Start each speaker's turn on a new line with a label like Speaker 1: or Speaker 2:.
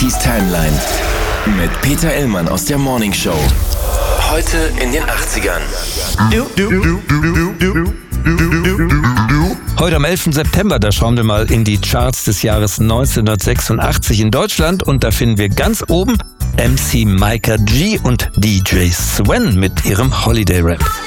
Speaker 1: 80s Timeline mit Peter Illmann aus der Morning Show. Heute in den 80ern.
Speaker 2: Heute am 11. September, da schauen wir mal in die Charts des Jahres 1986 in Deutschland und da finden wir ganz oben MC Micah G und DJ Swen mit ihrem Holiday Rap.